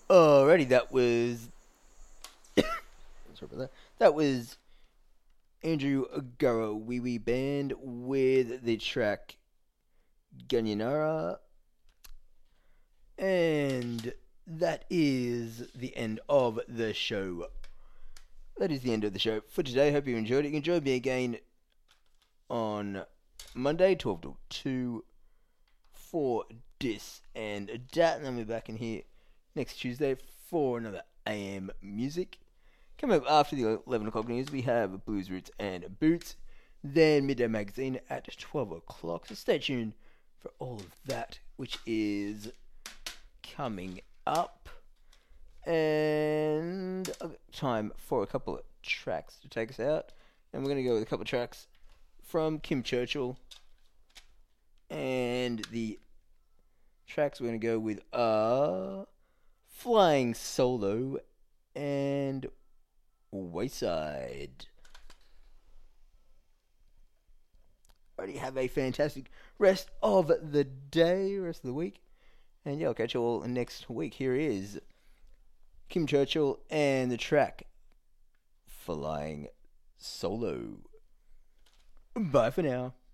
Alrighty, that was sorry about that. That was Andrew Garo Wee Wee Band with the track Ganyanara, and that is the end of the show. That is the end of the show for today. Hope you enjoyed it. You can join me again on Monday, 12 to 2, for this and that, and then we'll be back in here next Tuesday for another AM music. Coming up after the 11 o'clock news, we have Blues Roots and Boots. Then Midday Magazine at 12 o'clock. So stay tuned for all of that, which is coming up. And time for a couple of tracks to take us out. And we're going to go with a couple of tracks from Kim Churchill. And the tracks we're going to go with are Flying Solo and Wayside. Already have a fantastic rest of the day, rest of the week. And yeah, I'll catch you all next week. Here is Kim Churchill and the track Flying Solo. Bye for now.